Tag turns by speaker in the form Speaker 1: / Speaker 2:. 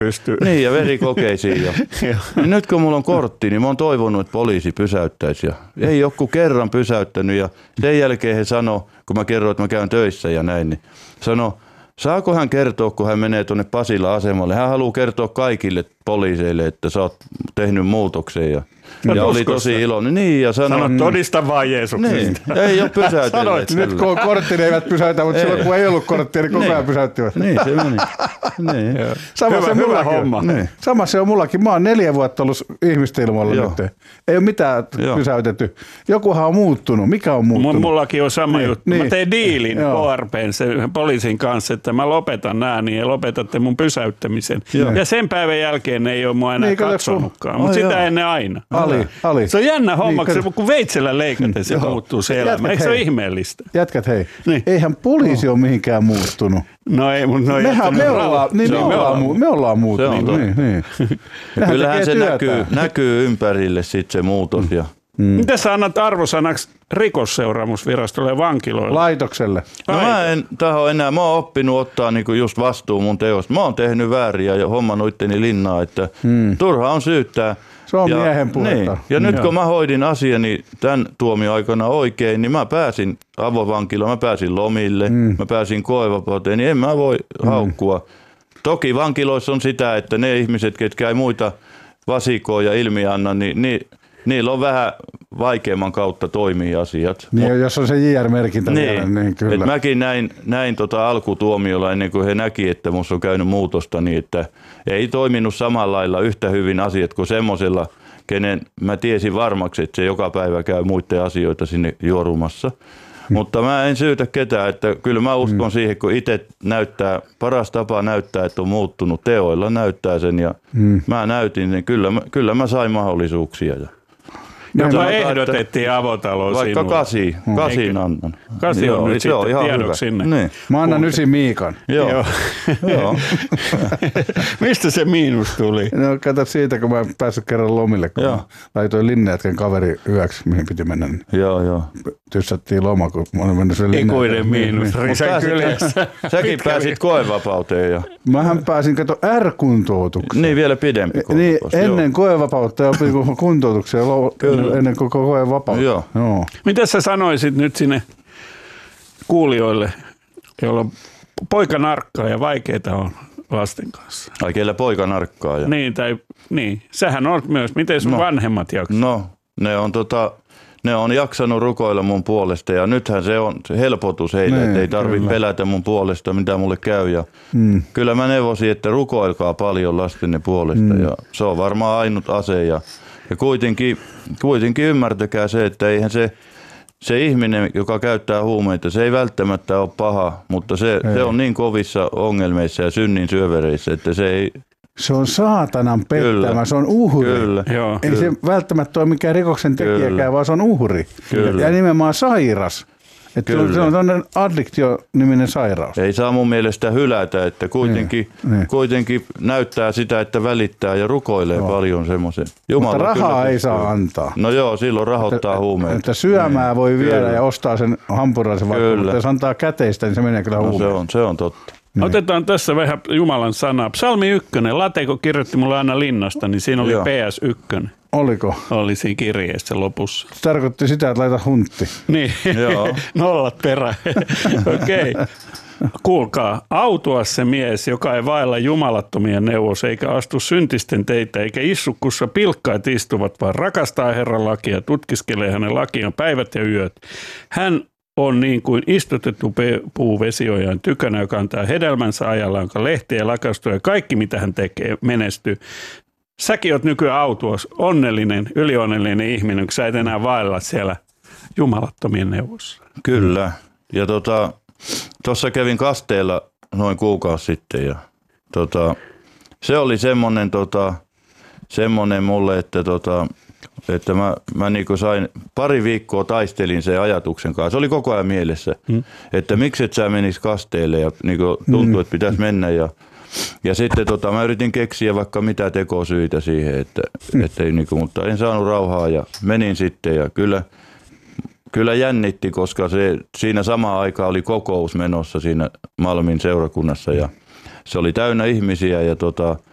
Speaker 1: pystyy.
Speaker 2: Niin, ja verikokeisiin. Ja nyt kun mulla on kortti, niin mä oon toivonut, että poliisi pysäyttäisi. Ja ei joku kerran pysäyttänyt. Ja sen jälkeen he sanoi, kun mä kerroin, että mä käyn töissä ja näin, niin sanoi, saako hän kertoa, kun hän menee tuonne Pasila-asemalle. Hän haluaa kertoa kaikille poliiseille, että sä oot tehnyt muutoksen. Ja oli tosi iloinen. Niin, ja
Speaker 1: sanoi, todista vaan Jeesuksesta.
Speaker 2: Niin, ei ole pysäytelleet.
Speaker 3: Sanoit, nyt kun on kortti, ne eivät pysäytä, mutta silloin kun ei ollut korttia, niin koko ajan pysäyttivät.
Speaker 2: Niin, se meni. Niin.
Speaker 1: Hyvä homma.
Speaker 3: Niin. Sama se on mullakin. Mä oon 4 vuotta ollut ihmisten ilmoilla nyt. Ei ole mitään pysäytetty. Jokuhan on muuttunut. Mikä on muuttunut?
Speaker 1: Mullakin on sama juttu. Mä tein diilin KRP:n sen poliisin kanssa, että mä lopetan nää, niin lopetatte mun pysäyttämisen. Ja sen päivän jälkeen ei ole mua enää katsonutkaan, mutta sitä ennen aina.
Speaker 3: Ali.
Speaker 1: Se on jännä homma, kun veitsellä leikaten se muuttuu se elämä. Eikö se ole ihmeellistä?
Speaker 3: Jätkät, hei. Niin. Eihän poliisi ole mihinkään muuttunut.
Speaker 1: No ei, mutta
Speaker 3: me ollaan muuttunut. Niin.
Speaker 2: Kyllähän se näkyy ympärille sitten se muutos. Ja
Speaker 1: Miten sä annat arvosanaksi rikosseuraamusvirastolle ja vankiloille?
Speaker 3: Laitokselle.
Speaker 2: No mä en taho enää. Mä oon oppinut ottaa niinku just vastuun mun teosta. Mä oon tehnyt vääriä ja hommannut itteni linnaa, että turha on syyttää.
Speaker 3: Se on miehen puhetta.
Speaker 2: Niin. Ja nyt kun mä hoidin asiani tämän tuomioaikana oikein, niin mä pääsin avovankilaan, mä pääsin lomille, mä pääsin koevapauteen, niin en mä voi haukkua. Toki vankiloissa on sitä, että ne ihmiset, ketkä ei muita vasikoja ja ilmiä anna, niin niillä on vähän vaikeamman kautta toimii asiat.
Speaker 3: Niin, jos on se JR-merkintä vielä, niin kyllä.
Speaker 2: Et mäkin näin alkutuomiolla ennen kuin he näki, että musta on käynyt muutosta, niin että ei toiminut samalla lailla yhtä hyvin asiat kuin semmoisella, kenen mä tiesin varmaksi, että se joka päivä käy muiden asioita sinne juorumassa. Mutta mä en syytä ketään, että kyllä mä uskon siihen, kun itse näyttää, paras tapa näyttää, että on muuttunut teoilla, näyttää sen ja mä näytin, niin kyllä mä sain mahdollisuuksia.
Speaker 1: Joka ehdotettiin avotaloon
Speaker 2: vaikka sinulle. 8 annan.
Speaker 1: 8 on nyt sitten tiedoksi sinne.
Speaker 2: Niin.
Speaker 3: Mä annan 9 Miikan.
Speaker 2: Joo.
Speaker 1: Mistä se miinus tuli?
Speaker 3: No kato siitä, kun mä en päässyt kerran lomille, kun laitoin Linnejätkän kaveri yöksi, mihin piti mennä.
Speaker 2: Joo.
Speaker 3: Tyssättiin loma, kun mä olin mennyt sen Linnejätkän.
Speaker 1: Ikuinen miinus.
Speaker 2: Säkin pääsit koevapauteen. Ja
Speaker 3: mähän pääsin, kato, R-kuntoutukseen.
Speaker 2: Niin, vielä pidempi
Speaker 3: koevapaus. Niin, ennen koevapautta ja kuntoutuksia ennen koko koevapautta.
Speaker 2: Joo.
Speaker 1: Mitä sä sanoisit nyt sinne kuulijoille, joilla on poika narkkaa ja vaikeita on lasten kanssa?
Speaker 2: Ai keillä poika narkkaa? Ja
Speaker 1: Niin, sähän on myös. Miten sun vanhemmat jaksaa?
Speaker 2: No, ne on jaksanut rukoilla mun puolesta ja nythän se on se helpotus heille, että ei tarvitse pelätä mun puolesta, mitä mulle käy. Ja kyllä mä neuvosin, että rukoilkaa paljon lastenne puolesta ja se on varmaan ainut ase ja kuitenkin ymmärtäkää se, että eihän se ihminen, joka käyttää huumeita, se ei välttämättä ole paha, mutta se on niin kovissa ongelmissa ja synnin syövereissä, että se ei...
Speaker 3: Se on saatanan pettämä, se on uhri.
Speaker 2: Kyllä.
Speaker 3: Ei se välttämättä ole mikään rikoksen tekijäkään, vaan se on uhri.
Speaker 2: Kyllä.
Speaker 3: Ja nimenomaan sairas. Että se on tämmöinen addiktio-niminen sairaus.
Speaker 2: Ei saa mun mielestä hylätä, että kuitenkin näyttää sitä, että välittää ja rukoilee paljon semmoisen.
Speaker 3: Mutta rahaa ei saa antaa.
Speaker 2: No joo, silloin rahoittaa huumeita.
Speaker 3: Että syömää voi viedä ja ostaa sen hampurilaisen vaikka, mutta jos antaa käteistä, niin se menee kyllä huumeeseen.
Speaker 2: Se on totta.
Speaker 1: Niin. Otetaan tässä vähän Jumalan sanaa. Psalmi 1. Lateko kirjoitti mulle aina linnasta, niin siinä oli PS1.
Speaker 3: Oliko?
Speaker 1: Oli siinä kirjeessä lopussa.
Speaker 3: Se tarkoitti sitä, että laita huntti.
Speaker 1: Niin, nollat perään. Okei. Kuulkaa, autua se mies, joka ei vailla jumalattomien neuvos, eikä astu syntisten teitä, eikä istu, kussa pilkkaat istuvat, vaan rakastaa Herran lakia, tutkiskelee hänen lakiaan päivät ja yöt. Hän on niin kuin istutettu puu vesiojan tykönä, joka antaa hedelmänsä ajalla, jonka lehtiä lakastuu ja kaikki mitä hän tekee menestyy. Säkin oot nykyään autuas, onnellinen, ylionnellinen ihminen, kun sä et enää vailla siellä jumalattomien neuvossa.
Speaker 2: Kyllä. Ja tuossa kävin Kasteella noin kuukausi sitten ja se oli semmoinen mulle, että mä niinku sain pari viikkoa taistelin sen ajatuksen kanssa. Se oli koko ajan mielessä, että miksi et sä menis Kasteelle ja niinku tuntui, että pitäisi mennä ja sitten mä yritin keksiä vaikka mitä tekosyitä siihen, ettei niinku, mutta en saanut rauhaa ja menin sitten ja kyllä jännitti, koska siinä samaan aikaan oli kokous menossa siinä Malmin seurakunnassa ja se oli täynnä ihmisiä ja